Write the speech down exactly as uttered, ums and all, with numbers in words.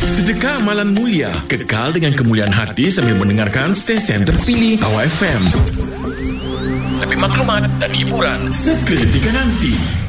Sedekah Malam Mulia, kekal dengan kemuliaan hati sambil mendengarkan stesen terpilih Hawa F M. Lebih maklumat dan hiburan seketika nanti.